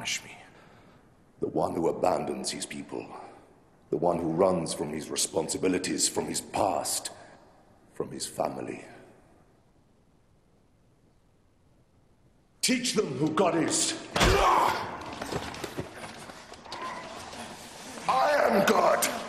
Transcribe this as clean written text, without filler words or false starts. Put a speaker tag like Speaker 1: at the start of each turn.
Speaker 1: punish me.
Speaker 2: The one who abandons his people. The one who runs from his responsibilities, from his past, from his family. Teach them who God is. I am God.